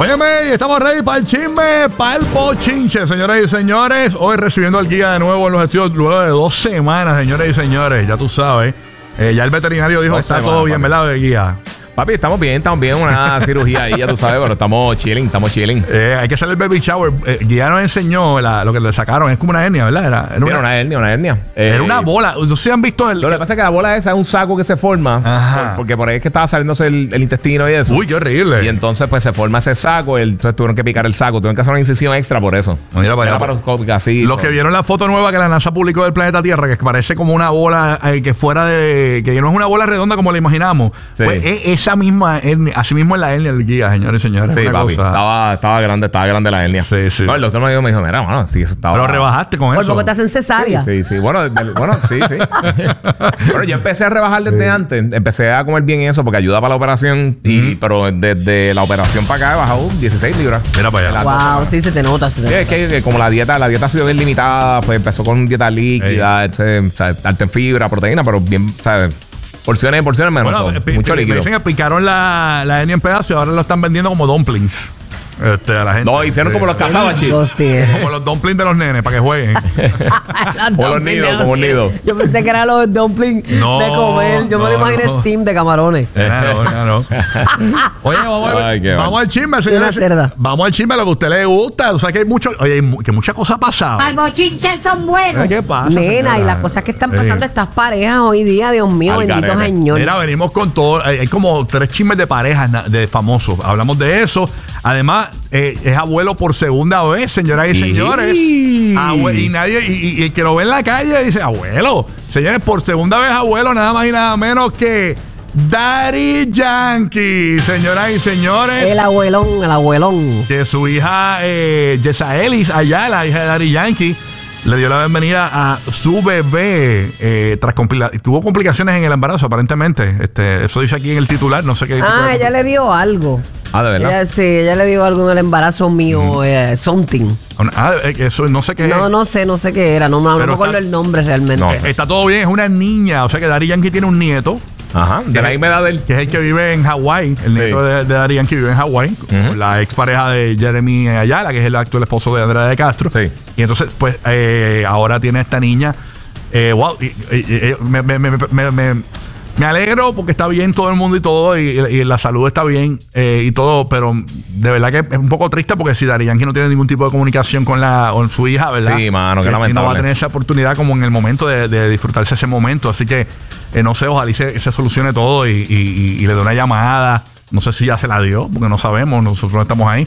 Óyeme, estamos ready para el chisme, para el bochinche, señores y señores. Hoy recibiendo al guía de nuevo en los estudios luego de 2 semanas, señores y señores. Ya tú sabes. Ya el veterinario dijo que está todo bien, ¿verdad, guía? Papi, estamos bien, una cirugía ahí, ya tú sabes, pero estamos chilling. Hay que hacer el baby shower. Guía nos enseñó lo que le sacaron, es como una hernia, ¿verdad? Era una hernia. Era una bola. ¿Ustedes han visto Lo que pasa es que la bola esa es un saco que se forma, porque por ahí es que estaba saliéndose el intestino y eso. Uy, qué horrible. Y entonces pues se forma ese saco, entonces tuvieron que picar el saco, tuvieron que hacer una incisión extra por eso. Mira para allá. Laparoscópica, así. Los que vieron la foto nueva que la NASA publicó del planeta Tierra, que parece como una bola que fuera de... que no es una bola redonda como la imaginamos. Sí. Pues es esa misma hernia. Así mismo es la hernia del guía, señores y señores. Sí, papi. Estaba grande la hernia. Sí. No, el doctor me dijo, mira, mano, sí, eso estaba... Pero rebajaste con eso. Por poco te hacen cesárea. Sí. Bueno, sí. Bueno, yo empecé a rebajar desde antes. Empecé a comer bien eso porque ayuda para la operación. Pero desde la operación para acá he bajado 16 libras. Mira para allá. Wow, sí, se te nota. Es que como la dieta ha sido bien limitada, pues empezó con dieta líquida, alta en fibra, proteína, pero bien, ¿sabes? Porciones menos. Bueno, mucho líquido. Me dicen que picaron la hernia en pedazos y ahora lo están vendiendo como dumplings. A la gente. No, hicieron como los cazabachips. Como los dumplings de los nenes para que jueguen. O los nidos, como un nido. Yo pensé que eran los dumplings de comer. Yo me lo imaginé steam de camarones. No. Oye, vamos al chisme, señores. Vamos al chisme, lo que a usted le gusta. O sea, que hay mucho... Oye, que muchas cosas pasaban. Al bochinche son buenos. ¿Qué pasa? Nena, y las cosas que están pasando estas parejas hoy día, Dios mío, bendito señor. Mira, venimos con todo. Hay como 3 chismes de parejas de famosos. Hablamos de eso. Además, es abuelo por segunda vez, señoras y señores. Y el que lo ve en la calle dice, abuelo. Señores, por segunda vez abuelo, nada más y nada menos que Daddy Yankee, señoras y señores. El abuelón. Que su hija, Yesaelis Ayala, hija de Daddy Yankee, le dio la bienvenida a su bebé tuvo complicaciones en el embarazo, aparentemente. Eso dice aquí en el titular, no sé qué. Ella le dio algo. ¿De verdad? Ella le dio algo en el embarazo mío, something. Eso no sé qué. No sé qué era, no me acuerdo el nombre realmente. No, está todo bien, es una niña, o sea que Daddy Yankee tiene un nieto. Ajá, de la misma edad de él. Que es el que vive en Hawái. El nieto de Daddy Yankee vive en Hawái. La expareja de Jeremy Ayala, que es el actual esposo de Andrea de Castro. Sí. Y entonces, pues, ahora tiene esta niña. Wow. Me alegro porque está bien todo el mundo y todo. Y la salud está bien y todo. Pero de verdad que es un poco triste porque si Daddy Yankee no tiene ningún tipo de comunicación con su hija, ¿verdad? Sí, mano, que lamentable. Y no va a tener esa oportunidad como en el momento de disfrutarse ese momento. Así que, no sé, ojalá se solucione todo y le dé una llamada. No sé si ya se la dio, porque no sabemos, nosotros no estamos ahí.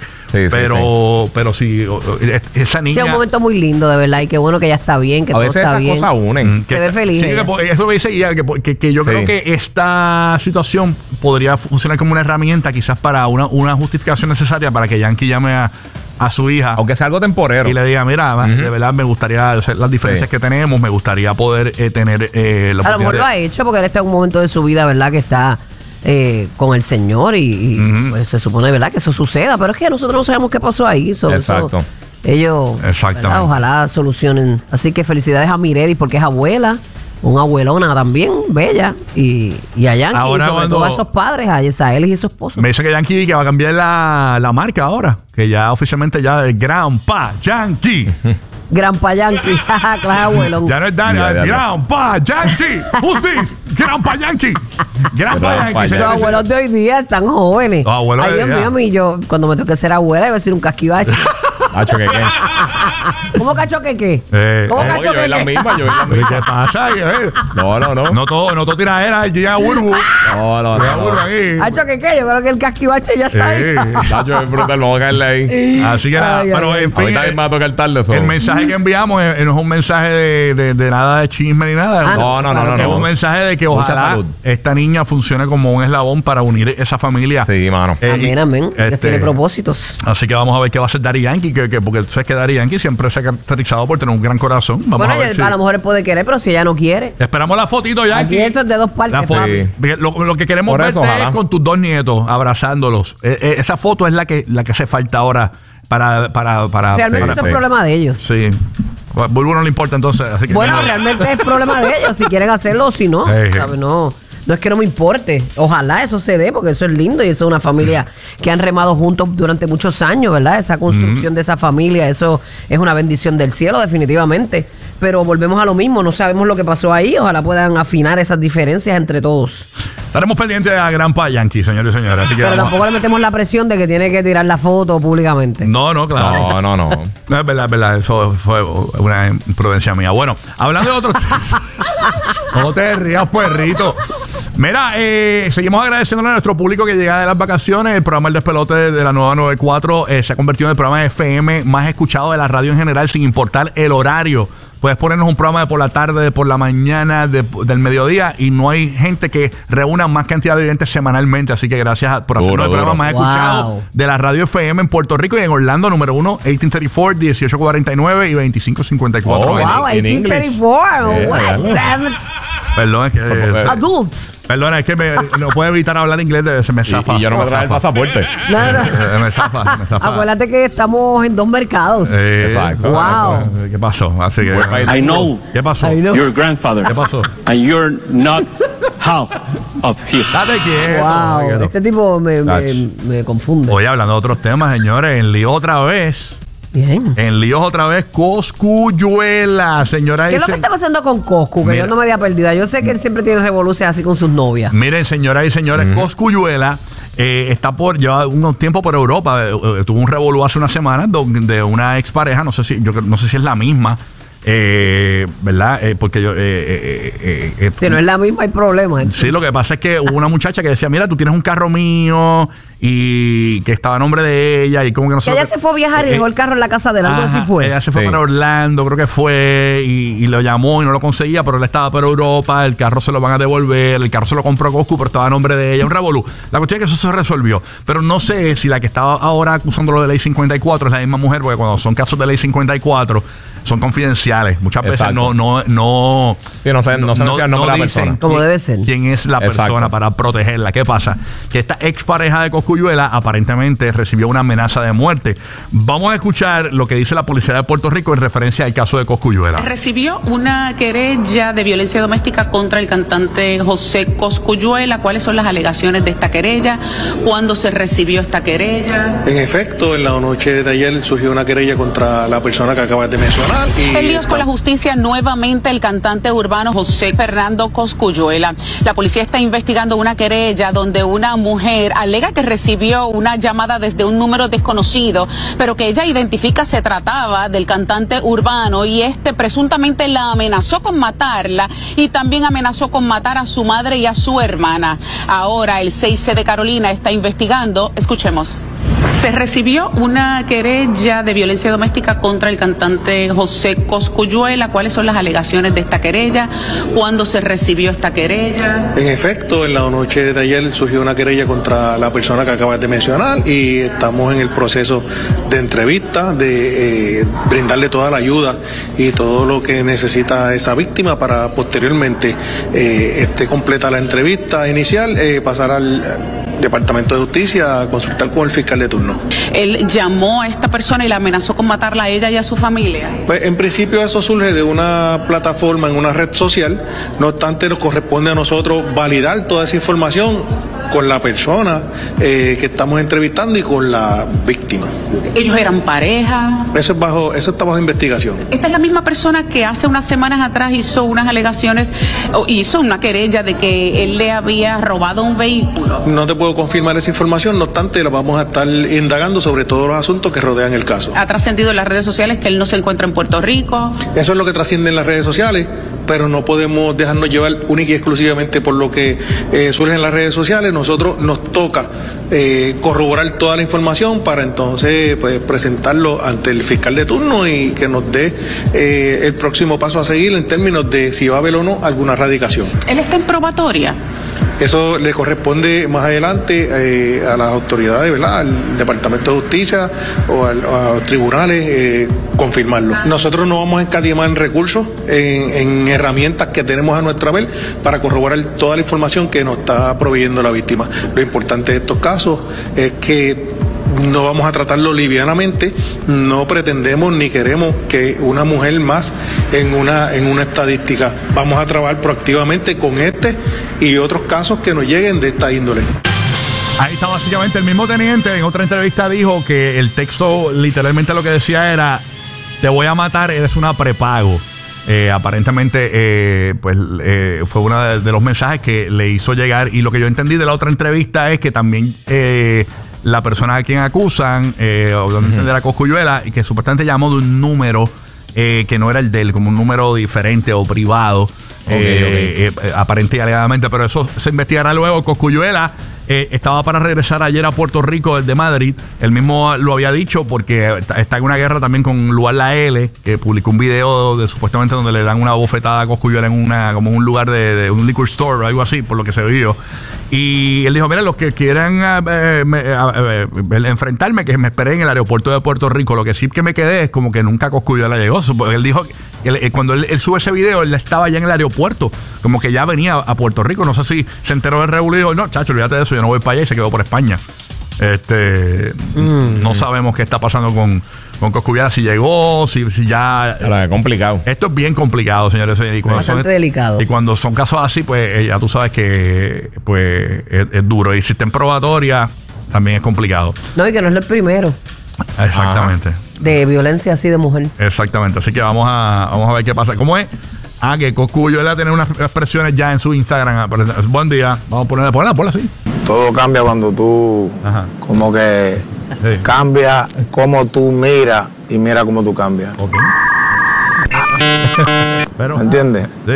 Pero sí, esa niña... Sí, es un momento muy lindo, de verdad, y qué bueno que ella está bien, que todo está bien. A veces esas cosas unen. Se ve feliz. Sí, eso me dice ella, que yo creo que esta situación podría funcionar como una herramienta quizás para una justificación necesaria para que Yankee llame a su hija. Aunque sea algo temporero. Y le diga, mira, de verdad me gustaría, las diferencias que tenemos, me gustaría poder tener la a lo mejor lo ha hecho porque él está en un momento de su vida, ¿verdad? Que está... con el Señor y pues, se supone, ¿verdad?, que eso suceda, pero es que nosotros no sabemos qué pasó ahí. Exacto. Ellos, ¿verdad? Ojalá solucionen. Así que felicidades a Miredi porque es abuela, una abuelona también, bella, y a Yankee, ahora, y sobre todo a esos padres, a Yesaelis y su esposo. Me dice que Yankee que va a cambiar la marca ahora, que ya oficialmente ya es Grandpa Yankee. Grandpa Yankee, claro, abuelón. Ya no es Dani, es Grandpa Yankee. Justice, Grandpa Yankee. Grandpa Yankee. Los abuelos de hoy día están jóvenes. Ay, Dios mío, a mí yo, cuando me toque ser abuela, iba a decir un casquivache. ¿Cacho que qué? ¿Cómo cacho que qué? ¿Cómo cacho yo que la qué? misma. ¿Qué pasa? No. No todo tiradera, llega Burbu. No. ¿Cacho que qué? Yo creo que el casquivache ya está ahí. Cacho, es brutal, vamos a caerle ahí. Así que nada, pero en fin. Ahorita me va a tocar tarde eso. El mensaje que enviamos no es un mensaje de nada de chisme ni nada. No. Es un mensaje de que ojalá esta niña funcione como un eslabón para unir esa familia. Sí, mano. Amén. Dios tiene propósitos. Así que vamos a ver qué va a hacer Daddy Yankee, porque tú sabes que Daddy Yankee siempre se ha caracterizado por tener un gran corazón. Vamos a ver a lo mejor él puede querer, pero si ella no quiere. Esperamos la fotito, Yankee. Aquí esto es de 2 partes. Lo que queremos verte es con tus 2 nietos abrazándolos. Esa foto es la que hace falta ahora para realmente eso es problema de ellos. Sí. Bulbo no le importa entonces. Así que realmente es problema de ellos si quieren hacerlo o si no. ¿Sabes? No. no es que no me importe. Ojalá eso se dé, porque eso es lindo y eso es una familia que han remado juntos durante muchos años, ¿verdad? Esa construcción de esa familia, eso es una bendición del cielo, definitivamente. Pero volvemos a lo mismo, no sabemos lo que pasó ahí. Ojalá puedan afinar esas diferencias entre todos. Estaremos pendientes de la Granpa Yankee, señores y señoras. Así que pero tampoco le metemos la presión de que tiene que tirar la foto públicamente. No, claro. No. No, es verdad. Eso fue una imprudencia mía. Bueno, hablando de otros temas. No te rías, puerrito. Mira, seguimos agradeciendo a nuestro público que llega de las vacaciones. El programa El Despelote de la Nueva 94 se ha convertido en el programa de FM más escuchado de la radio en general, sin importar el horario. Puedes ponernos un programa de por la tarde, de por la mañana, del mediodía, y no hay gente que reúna más cantidad de oyentes semanalmente. Así que gracias por hacernos el programa más escuchado de la radio FM en Puerto Rico y en Orlando, número 1, 1834, 1849 y 2554. Wow, 1834. Perdón, es que... Adults. Perdona, es que no puedo evitar hablar inglés, se me zafa. Y yo no me traje el pasaporte. No. Me zafa. Acuérdate que estamos en 2 mercados. Exacto. Wow. ¿Qué pasó? Así que... I know. ¿Qué pasó? Your grandfather. ¿Qué pasó? And you're not half of his. Date quieto. Wow. Este tipo me confunde. Oye, hablando de otros temas, señores, en lío otra vez. Bien. En líos otra vez, Cosculluela, señora. ¿Qué es lo que está pasando con Coscu? Que yo no me di perdida. Yo sé que él siempre tiene revoluciones así con sus novias. Miren, señoras y señores, Cosculluela lleva unos tiempo por Europa. Tuvo un revolú hace una semana de una expareja, no sé si es la misma. ¿Verdad? Porque yo... Si no es la misma, hay problemas. Entonces. Sí, lo que pasa es que hubo una muchacha que decía, mira, tú tienes un carro mío y que estaba a nombre de ella y como que no sé... Ella se fue a viajar y dejó el carro en la casa de él, algo así fue. Ella se fue para Orlando, creo que fue, y lo llamó y no lo conseguía, pero él estaba por Europa, el carro se lo van a devolver, el carro se lo compró Coscu, pero estaba a nombre de ella, un revolú. La cuestión es que eso se resolvió, pero no sé si la que estaba ahora acusándolo de ley 54 es la misma mujer, porque cuando son casos de ley 54 son confidenciales. Muchas veces sí, no se menciona el nombre de la persona. Como debe ser. ¿Quién es la persona para protegerla? ¿Qué pasa? Que esta expareja de Cosculluela aparentemente recibió una amenaza de muerte. Vamos a escuchar lo que dice la policía de Puerto Rico en referencia al caso de Cosculluela. Recibió una querella de violencia doméstica contra el cantante José Cosculluela. ¿Cuáles son las alegaciones de esta querella? ¿Cuándo se recibió esta querella? En efecto, en la noche de ayer surgió una querella contra la persona que acabas de mencionar. En líos con la justicia nuevamente el cantante urbano José Fernando Cosculluela. La policía está investigando una querella donde una mujer alega que recibió una llamada desde un número desconocido, pero que ella identifica se trataba del cantante urbano y presuntamente la amenazó con matarla y también amenazó con matar a su madre y a su hermana. Ahora el 6C de Carolina está investigando. Escuchemos. Se recibió una querella de violencia doméstica contra el cantante José Cosculluela. ¿Cuáles son las alegaciones de esta querella? ¿Cuándo se recibió esta querella? En efecto, en la noche de ayer surgió una querella contra la persona que acabas de mencionar y estamos en el proceso de entrevista, de brindarle toda la ayuda y todo lo que necesita esa víctima para posteriormente completa la entrevista inicial, pasar al Departamento de Justicia a consultar con el fiscal de turno. ¿Él llamó a esta persona y la amenazó con matarla a ella y a su familia? Pues en principio eso surge de una plataforma en una red social, no obstante nos corresponde a nosotros validar toda esa información con la persona que estamos entrevistando y con la víctima. ¿Ellos eran pareja? Eso está bajo investigación. Esta es la misma persona que hace unas semanas atrás hizo unas alegaciones, o hizo una querella de que él le había robado un vehículo. No te puedo confirmar esa información, no obstante la vamos a estar indagando sobre todos los asuntos que rodean el caso. ¿Ha trascendido en las redes sociales que él no se encuentra en Puerto Rico? Eso es lo que trasciende en las redes sociales, pero no podemos dejarnos llevar única y exclusivamente por lo que surge en las redes sociales. Nosotros nos toca corroborar toda la información para entonces presentarlo ante el fiscal de turno y que nos dé el próximo paso a seguir en términos de si va a haber o no alguna erradicación. ¿Él está en probatoria? Eso le corresponde más adelante a las autoridades, ¿verdad? Al Departamento de Justicia o a los tribunales confirmarlo. Nosotros no vamos a escatimar en recursos, en herramientas que tenemos a nuestra haber para corroborar toda la información que nos está proveyendo la víctima. Lo importante de estos casos es que no vamos a tratarlo livianamente, no pretendemos ni queremos que una mujer más en una estadística. Vamos a trabajar proactivamente con este y otros casos que nos lleguen de esta índole. Ahí está básicamente el mismo teniente. En otra entrevista dijo que el texto literalmente lo que decía era: te voy a matar, eres una prepago. Aparentemente fue uno de los mensajes que le hizo llegar. Y lo que yo entendí de la otra entrevista es que también la persona a quien acusan, dando a entender a Cosculluela, y que supuestamente llamó de un número que no era el de él, como un número diferente o privado. Aparente y alegadamente, pero eso se investigará luego. Cosculluela estaba para regresar ayer a Puerto Rico desde Madrid. Él mismo lo había dicho porque está en una guerra también con Lugar La L, que publicó un video de supuestamente donde le dan una bofetada a Cosculluela en como un lugar de un liquor store o algo así, por lo que se vio. Y él dijo: mira, los que quieran enfrentarme, que me esperen en el aeropuerto de Puerto Rico. Lo que sí que me quedé es como que nunca Cosculluela llegó. Él dijo que cuando él sube ese video, él estaba ya en el aeropuerto, como que ya venía a Puerto Rico. No sé si se enteró del revuelo y dijo: no, chacho, olvídate de eso, yo no voy para allá, y se quedó por España. No sabemos qué está pasando con Cosculluela, si llegó, si ya. Claro, es complicado. Esto es bien complicado, señores. Bastante delicado. Y cuando son casos así, pues ya tú sabes que pues es duro. Y si está en probatoria, también es complicado. No, y que no es el primero. Exactamente. De violencia así de mujer. Exactamente. Así que vamos a ver qué pasa. ¿Cómo es? Que Cosculluela tiene unas expresiones ya en su Instagram. Buen día. Vamos a ponla así. Todo cambia cuando tú como que cambia cómo tú miras y mira cómo tú cambias. Okay. Pero, ¿me entiendes? Sí,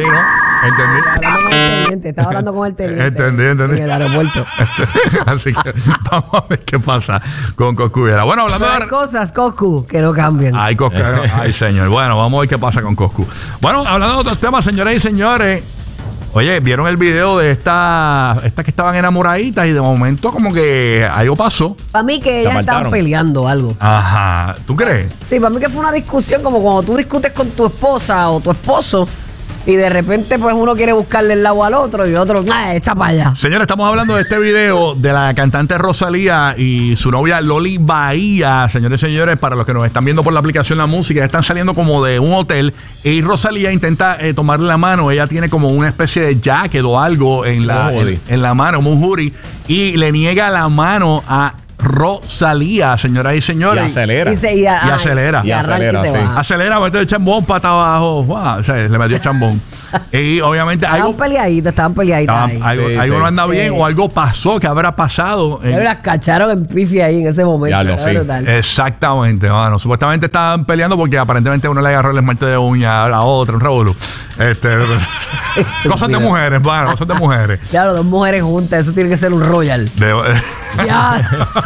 ¿no? Entendí. Estaba hablando con el teniente. Entendí. En el aeropuerto. Así que vamos a ver qué pasa con Cosculluela. Bueno, hablando de cosas, Coscu, que no cambian. Ay, señor. Bueno, vamos a ver qué pasa con Coscu. Bueno, hablando de otros temas, señoras y señores. Oye, ¿vieron el video de estas que estaban enamoraditas y de momento como que algo pasó? Para mí que ellas estaban peleando algo. Ajá. ¿Tú crees? Sí, para mí que fue una discusión como cuando tú discutes con tu esposa o tu esposo y de repente pues uno quiere buscarle el lado al otro y el otro, echa para allá. Señores, estamos hablando de este video de la cantante Rosalía y su novia Loli Bahía. Señores y señores, para los que nos están viendo por la aplicación La Música, están saliendo como de un hotel y Rosalía intenta tomarle la mano. Ella tiene como una especie de jacket o algo en la mano, como un hoodie, y le niega la mano a Rosalía, señoras y señores. Y acelera. Y acelera. Y acelera, sí. Acelera, mete el chambón para abajo. Wow, o sea, le metió el chambón. Y obviamente estaban peleaditas. Algo no anda bien o algo pasó. ¿Qué habrá pasado? Pero las cacharon en pifi ahí en ese momento. Ya lo sé. Exactamente, mano. Supuestamente estaban peleando porque aparentemente uno le agarró el esmalte de uña a la otra, un revolú. Cosas de mujeres, bueno, cosas de mujeres. Ya, las dos mujeres juntas, eso tiene que ser un royal. Ya.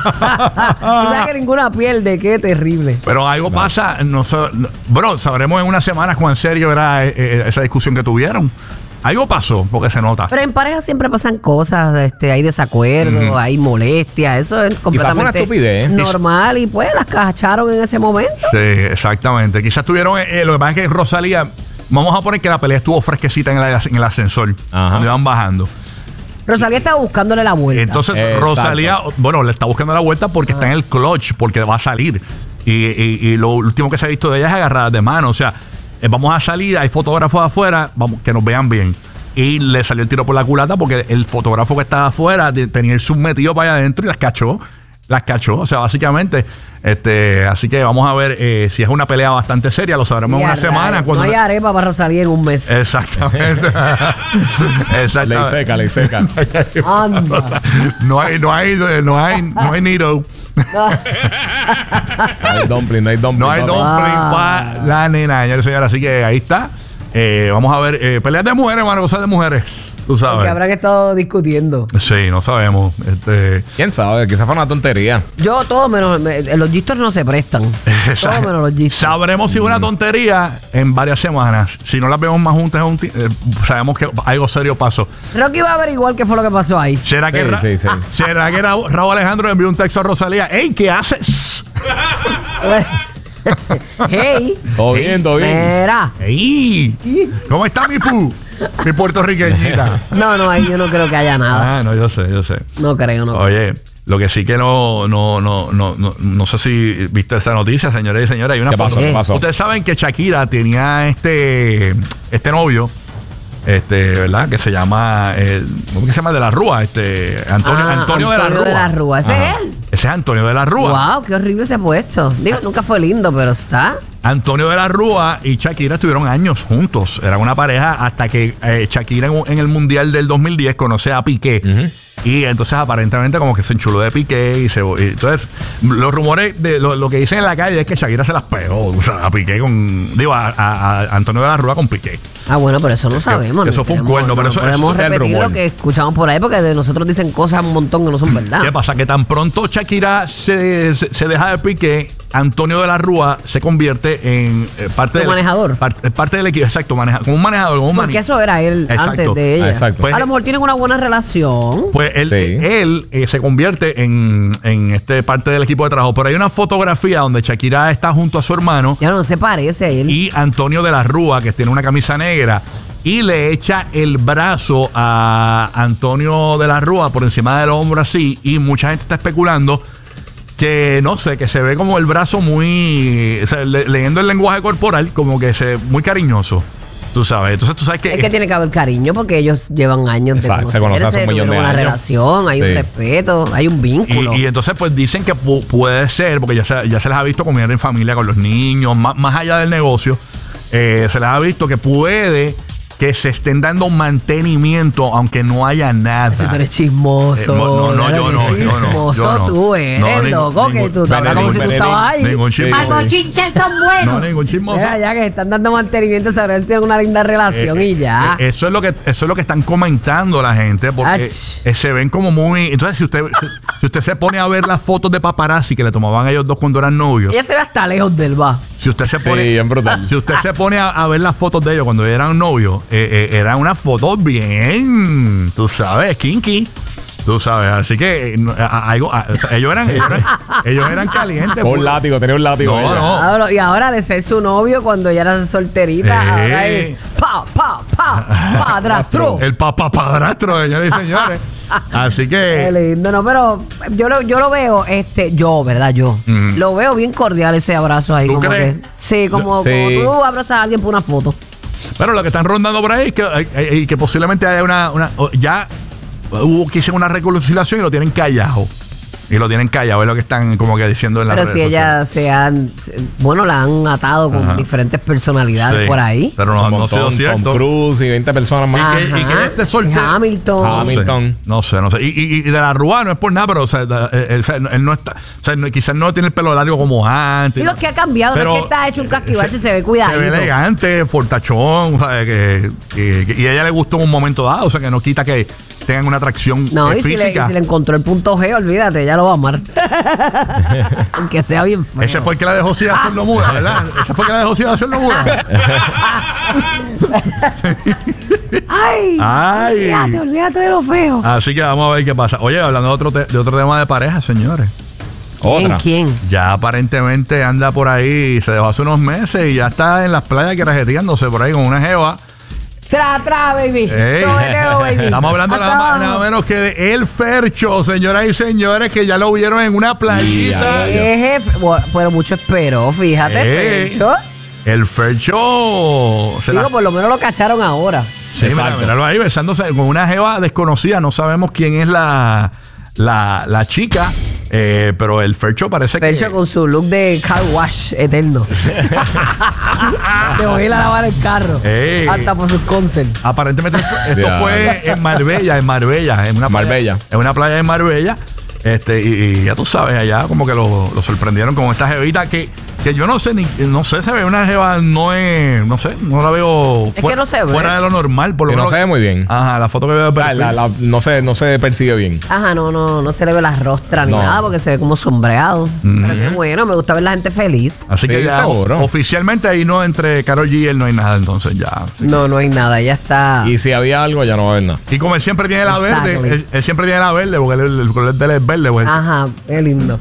No sabes que ninguna pierde, qué terrible. Pero algo pasa, no sé, bro, sabremos en unas semanas cuán serio era esa discusión que tuvieron. Algo pasó, porque se nota. Pero en pareja siempre pasan cosas, hay desacuerdos, hay molestias, eso es completamente normal y pues las cacharon en ese momento. Sí, exactamente. Quizás tuvieron, lo que pasa es que Rosalía, vamos a poner que la pelea estuvo fresquecita en el ascensor, donde van bajando. Rosalía estaba buscándole la vuelta. Entonces Rosalía, le está buscando la vuelta porque está en el clutch, porque va a salir. Y lo último que se ha visto de ella es agarrada de mano. O sea, vamos a salir, hay fotógrafos afuera, vamos, que nos vean bien. Y le salió el tiro por la culata porque el fotógrafo que estaba afuera tenía el submetido para allá adentro y las cachó. O sea, básicamente, así que vamos a ver si es una pelea bastante seria, lo sabremos en una semana. No hay arepa para Rosalía en un mes. Exactamente. Ley seca. Anda. No hay nido. No hay dumpling para la nena, señores. Así que ahí está. Vamos a ver, peleas de mujeres, hermano, cosas de mujeres. Tú sabes. Que habrán estado discutiendo. Sí, no sabemos. ¿Quién sabe? Quizás fue una tontería. Yo todo menos... los gistos no se prestan. Todo menos los gistos. Sabremos si es una tontería en varias semanas. Si no las vemos más juntas, sabemos que algo serio pasó. Rocky va a averiguar qué fue lo que pasó ahí. ¿Será que Raúl Alejandro envió un texto a Rosalía? ¡Ey, qué haces! Hey. Todo bien. Mira. Hey. ¿Cómo está mi puertorriqueñita? No, ahí yo no creo que haya nada. No, yo sé. No creo. Oye, Lo que sí que no sé si viste esa noticia, señores y señores. Hay una foto. ¿Qué pasó? Ustedes saben que Shakira tenía este novio, ¿verdad? Que se llama, ¿cómo que se llama? De la Rúa, Antonio de la Rúa. de la Rúa, ese es él. Ese es Antonio de la Rúa. Wow, qué horrible se ha puesto. Digo, nunca fue lindo, pero está. Antonio de la Rúa y Shakira estuvieron años juntos. Eran una pareja hasta que Shakira en el Mundial del 2010 conoce a Piqué. Y entonces aparentemente como que se enchuló de Piqué y entonces los rumores de lo que dicen en la calle es que Shakira se las pegó, o sea, a Piqué a Antonio de la Rúa con Piqué. Ah, bueno, pero eso no sabemos. Eso fue un cuerno, pero eso podemos es el repetir rumor. lo que escuchamos por ahí porque de nosotros dicen cosas un montón que no son verdad. ¿Qué pasa? Que tan pronto Shakira se deja de Piqué, Antonio de la Rúa se convierte en parte del manejador. Parte del equipo, exacto, como un manejador, como un Porque eso era él antes de ella. Pues, a lo mejor tienen una buena relación. Pues él se convierte en parte del equipo de trabajo. Pero hay una fotografía donde Shakira está junto a su hermano. Ya no se parece a él. Y Antonio de la Rúa, que tiene una camisa negra. Y le echa el brazo a Antonio de la Rúa por encima del hombro así. Y mucha gente está especulando que, no sé, que se ve como el brazo muy... O sea, leyendo el lenguaje corporal, como que se muy cariñoso. Tú sabes. Entonces tú sabes que... Es que tiene que haber cariño porque ellos llevan años de Exacto, se conocen hace un millón de una años. relación, hay un respeto, hay un vínculo. Y entonces pues dicen que puede ser, porque ya se les ha visto comer en familia con los niños, más allá del negocio, se les ha visto que puede que se estén dando mantenimiento aunque no haya nada. Si tú eres chismoso. Yo no. Chismoso tú eres, loco, que tú te hablas como si tú estabas ahí. Ningún chismoso. Los chinches son buenos. No, ningún chismoso. Mira, ya que están dando mantenimiento, sabrás si tienen una linda relación y ya. Eso es lo que están comentando la gente, porque se ven como muy... Entonces, si usted se pone a ver las fotos de paparazzi que le tomaban a ellos dos cuando eran novios. Ella se ve hasta lejos del va. Si usted se pone, bien brutal. Si usted se pone a ver las fotos de ellos cuando eran novios, eran unas fotos bien, tú sabes, kinky. Tú sabes, así que ellos eran calientes. Con un látigo, tenía un látigo. No. Y ahora de ser su novio cuando ella era solterita, ahora es padrastro. El padrastro, señores y señores. Así que... Qué lindo, no, pero yo lo veo, yo lo veo bien cordial ese abrazo ahí. ¿Tú como crees? Que, sí, como tú abrazas a alguien por una foto. Pero lo que están rondando por ahí es que posiblemente haya ya hubo que hacer una reconciliación y lo tienen callado. Es lo que están como que diciendo en las redes sociales. Pero si ella la han atado con diferentes personalidades por ahí. Pero no ha sido cierto. Tom Cruise y 20 personas más. Y que esté soltero. Hamilton. No sé. Y de la Rúa no es por nada, pero él no está. O sea, quizás no tiene el pelo largo como antes. Digo que ha cambiado, pero no es que está hecho un casquivache y se ve cuidadito. Se ve elegante, fortachón, ¿sabes? Y a ella le gustó en un momento dado, o sea, que no quita que tengan una atracción física. Si le encontró el punto G, olvídate, ella lo va a amar. Aunque sea bien feo. Ese fue el que la dejó sin hacerlo muda, ¿verdad? Ese fue el que la dejó sin hacerlo muda. Ay. Olvídate de lo feo. Así que vamos a ver qué pasa. Oye, hablando de otro tema de pareja, señores. ¿Quién? Ya aparentemente anda por ahí, se dejó hace unos meses y ya está en las playas querajeteándose por ahí con una jeva. Tra, baby. Baby. Estamos hablando nada menos que de El Fercho, señoras y señores, que ya lo vieron en una playita. Pero mucho esperó, fíjate, Fercho. El Fercho. Digo, por lo menos lo cacharon ahora. Sí, míralo ahí besándose con una jeva desconocida. No sabemos quién es la chica. Pero el Fercho parece que... Fercho con su look de car wash eterno. Te voy a ir a lavar el carro. Hasta por sus concerts. Aparentemente esto fue en Marbella. En una playa en Marbella. Y ya tú sabes, allá como que lo sorprendieron con esta jevita que yo no sé, se ve una jeva, no la veo fuera de lo normal, por lo menos. No se ve muy bien. Ajá, la foto que veo de perfil. no se percibe bien. Ajá, no se le ve la rostra ni nada porque se ve como sombreado. Pero qué bueno, me gusta ver la gente feliz. Así que ya oficialmente ahí entre Karol G y él no hay nada, entonces ya. No hay nada, ya está. Y si había algo, ya no va a haber nada. Y como él siempre tiene la verde, él siempre tiene la verde, porque el color de él es verde, güey. Ajá, qué lindo.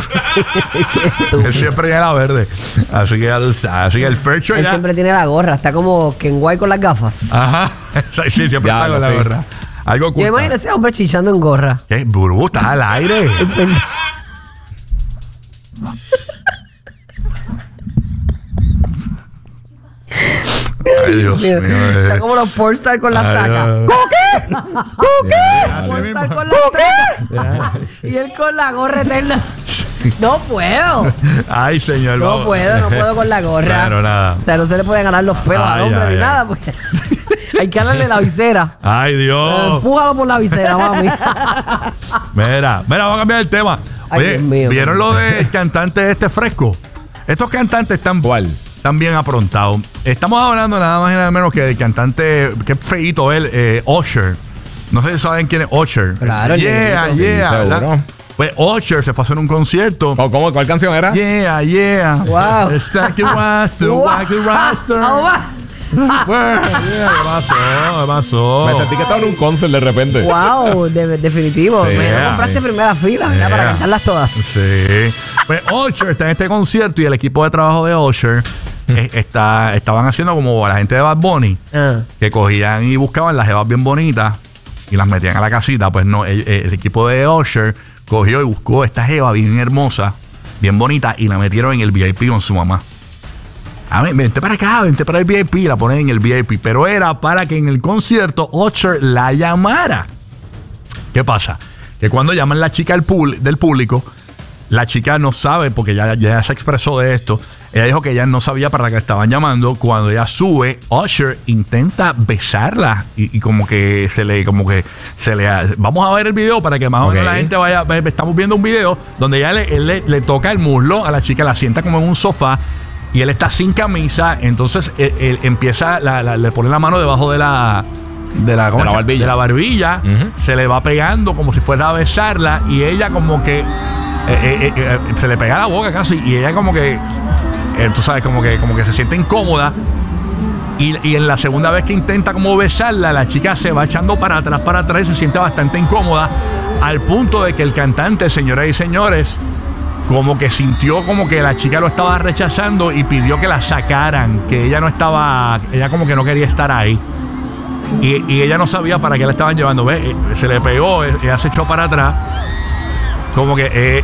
Él siempre tiene la verde. Así que el Fercho él ya siempre tiene la gorra, está como Ken White con las gafas. Ajá. Sí, siempre está con la gorra. Algo Yo oculta. imagino ese hombre chichando en gorra. ¿Qué? Burbu, estás al aire. Ay, Dios mío. Está como los pornstar con las Ay, tacas. Dios. Pornstar con las tacas. Y él con la gorra eterna. No puedo. Ay, señor. No puedo con la gorra. Claro, nada. O sea, no se le pueden ganar los pelos al Ay, hombre ay, ni ay. nada. Porque hay que darle la visera. Ay, Dios. Empújalo por la visera, mami. Mira, vamos a cambiar el tema. Ay, Oye, Dios mío. ¿vieron lo del cantante este fresco? Estos cantantes están bien aprontados. Estamos hablando nada más y nada menos que del cantante, que feíto él, Usher. No sé si saben quién es Usher. Claro, el Yeah, negrito. yeah. Sí, ¿verdad? seguro. Pues Usher se fue a hacer un concierto. ¿Cómo? ¿Cuál canción era? Yeah, yeah. Wow. Stack it raster, whack it raster. Oh, va. Bueno, ¿qué pasó? Me sentí que estaba en un concert de repente. Wow, definitivo. Sí, Me compraste primera fila, ¿verdad? Para cantarlas todas. Sí. Pues Usher está en este concierto y el equipo de trabajo de Usher estaban haciendo como la gente de Bad Bunny, Ah. que cogían y buscaban las jevas bien bonitas y las metían a la casita. Pues no, el equipo de Usher cogió y buscó esta jeva bien hermosa, bien bonita, y la metieron en el VIP con su mamá. A ver, vente para acá, vente para el VIP, la ponen en el VIP. Pero era para que en el concierto Usher la llamara. ¿Qué pasa? Que cuando llaman la chica del público, la chica no sabe, porque ya se expresó de esto. Ella dijo que ella no sabía para qué estaban llamando. Cuando ella sube, Usher intenta besarla y como que se le vamos a ver el video para que más o menos la gente vaya. Estamos viendo un video donde él le toca el muslo a la chica, la sienta como en un sofá y él está sin camisa. Entonces él empieza, le pone la mano debajo de la barbilla. De la barbilla. Se le va pegando como si fuera a besarla y ella como que se le pega la boca casi y ella como que tú sabes, como que se siente incómoda. Y en la segunda vez que intenta como besarla, la chica se va echando para atrás y se siente bastante incómoda, al punto de que el cantante, señoras y señores, como que sintió como que la chica lo estaba rechazando y pidió que la sacaran, que ella como que no quería estar ahí. Y ella no sabía para qué la estaban llevando. Se le pegó, ella se echó para atrás. Como que